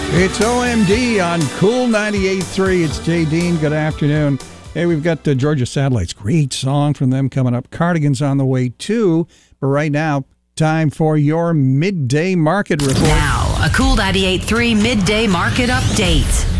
It's OMD on Cool 98.3. It's Jay Dean. Good afternoon. Hey, we've got Georgia Satellites. Great song from them coming up. Cardigans on the way too. But right now, time for your midday market report. Now, a Cool 98.3 midday market update.